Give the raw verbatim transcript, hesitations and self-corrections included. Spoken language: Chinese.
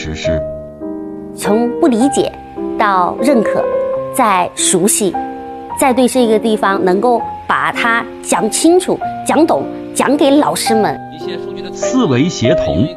实施。 从不理解到认可，再熟悉，再对这个地方能够把它讲清楚、讲懂，讲给老师们。 思维协同，